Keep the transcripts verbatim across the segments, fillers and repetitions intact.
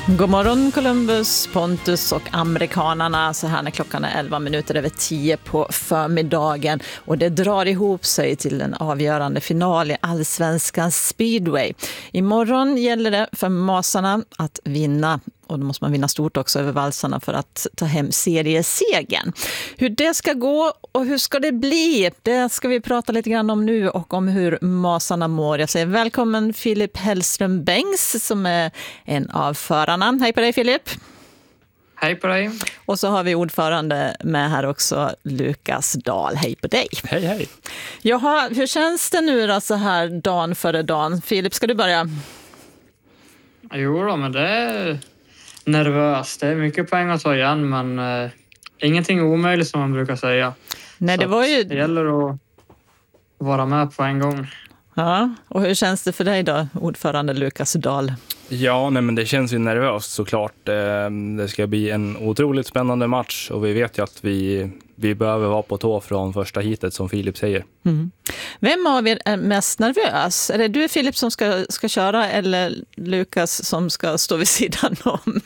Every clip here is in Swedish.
God morgon Columbus, Pontus och amerikanerna. Så här när klockan är elva minuter över tio på förmiddagen. Och det drar ihop sig till en avgörande final i Allsvenskans speedway. Imorgon gäller det för masarna att vinna. Och då måste man vinna stort också över valsarna för att ta hem seriesegen. Hur det ska gå och hur ska det bli? Det ska vi prata lite grann om nu och om hur masarna mår. Jag säger välkommen Filip Hellström Bengts som är en av förarna. Hej på dig Filip. Hej på dig. Och så har vi ordförande med här också, Lukas Dahl. Hej på dig. Hej hej. Jaha, hur känns det nu då så här dagen före dagen? Filip, ska du börja? Jo då, men det är nervöst. Det är mycket poäng att ta igen, men eh, ingenting omöjligt som man brukar säga. Nej, det var ju... Det gäller att vara med på en gång. Ja, och hur känns det för dig då, ordförande Lukas Dahl? Ja, nej, men det känns ju nervöst såklart. Det ska bli en otroligt spännande match och vi vet ju att vi, vi behöver vara på tå från första hitet som Filip säger. Mm. Vem av er är mest nervös? Är det du Filip som ska, ska köra eller Lukas som ska stå vid sidan om?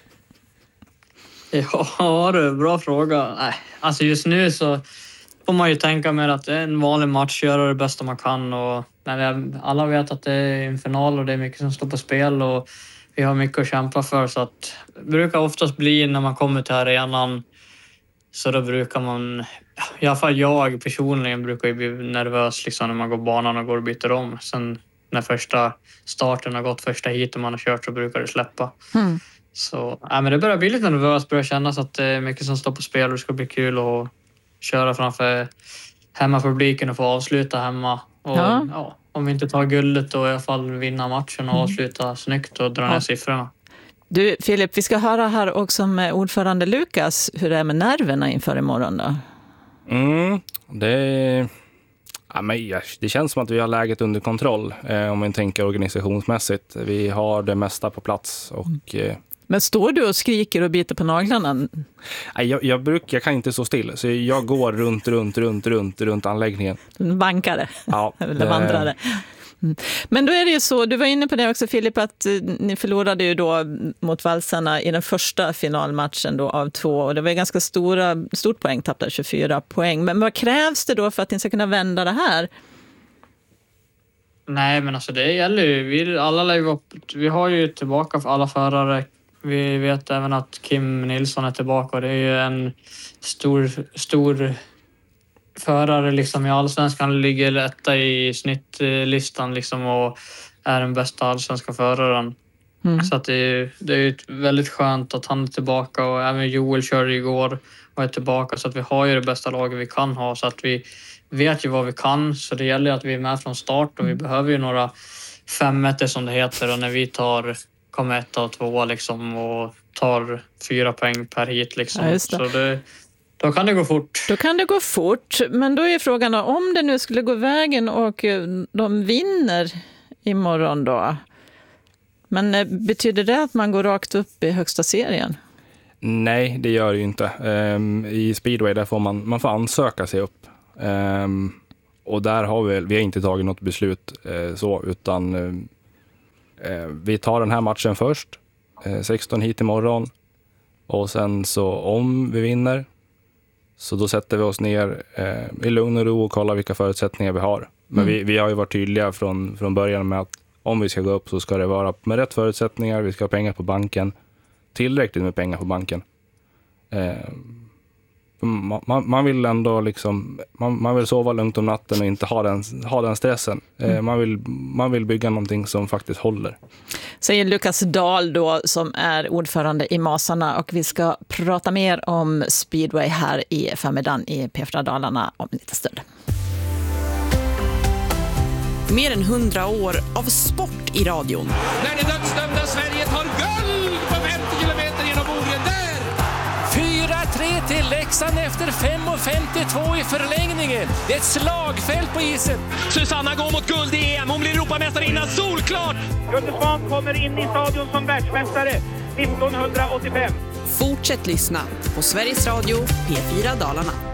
Ja, det är en bra fråga. Nej, alltså just nu så får man ju tänka mer att det är en vanlig match, göra det bästa man kan. Och när alla vet att det är en final och det är mycket som står på spel och vi har mycket att kämpa för. Så att det brukar oftast bli när man kommer till arenan, så då brukar man, i alla fall jag personligen brukar ju bli nervös liksom när man går banan och går och byter om. Sen när första starten har gått, första hiten man har kört, så brukar det släppa. Mm. Så ja, men det börjar bli lite nervöst, börjar kännas att det är mycket som står på spel och det ska bli kul att köra framför hemmapubliken och få avsluta hemma. Och, ja. Ja, om vi inte tar guldet då i alla fall vinna matchen och avsluta mm. snyggt och dra ner ja. siffrorna. Du Filip, vi ska höra här också med ordförande Lukas hur det är med nerverna inför imorgon då. Mm, det, ja, men det känns som att vi har läget under kontroll eh, om man tänker organisationsmässigt. Vi har det mesta på plats och... Eh, Men står du och skriker och biter på naglarna? Nej, jag, jag, brukar, jag kan inte stå still. Så jag går runt, runt, runt, runt, runt anläggningen. Bankare? Ja. Eller vandrare? Mm. Men då är det ju så, du var inne på det också Filip, att ni förlorade ju då mot valsarna i den första finalmatchen då av två. Och det var ju ganska stora, stort poäng, tappade tjugofyra poäng. Men vad krävs det då för att ni ska kunna vända det här? Nej, men alltså det gäller ju, vi, alla lägger upp, vi har ju tillbaka för alla förare. Vi vet även att Kim Nilsson är tillbaka och det är ju en stor, stor förare liksom i Allsvenskan, ligger etta i snittlistan liksom och är den bästa allsvenska föraren. Mm. Så att det är, det är väldigt skönt att han är tillbaka och även Joel körde igår och är tillbaka, så att vi har ju det bästa laget vi kan ha, så att vi vet ju vad vi kan, så det gäller att vi är med från start och vi behöver ju några femmeter som det heter, och när vi tar kommer ett och två liksom och tar fyra poäng per hit liksom. Ja, så det, då kan det gå fort. Då kan det gå fort, men då är frågan om det nu skulle gå vägen och de vinner imorgon då. Men betyder det att man går rakt upp i högsta serien? Nej, det gör det ju inte. Um, I speedway där får man, man får ansöka sig upp. Um, och där har vi, vi har inte tagit något beslut uh, så, utan uh, vi tar den här matchen först, sexton hit imorgon, och sen så om vi vinner så då sätter vi oss ner i lugn och ro och kollar vilka förutsättningar vi har. Men mm. vi, vi har ju varit tydliga från, från början med att om vi ska gå upp så ska det vara med rätt förutsättningar, vi ska ha pengar på banken, tillräckligt med pengar på banken. Man, man vill ändå liksom, man, man vill sova lugnt om natten och inte ha den, ha den stressen. Mm. Man, vill, man vill bygga någonting som faktiskt håller. Säger Lukas Dahl då, som är ordförande i Masarna, och vi ska prata mer om speedway här i förmiddagen i P fyra Dalarna om en liten stund. Mer än hundra år av sport i radion. När det dödsdömda Sverige tar guld på femtio kilometer genom Bogen där! fyra tre till Leksand efter fem femtiotvå i förlängningen. Det är ett slagfält på isen. Susanna går mot guld i E M. Hon blir Europamästare innan solklart. Gunde Svan kommer in i stadion som världsmästare nittonhundraåttiofem. Fortsätt lyssna på Sveriges Radio P fyra Dalarna.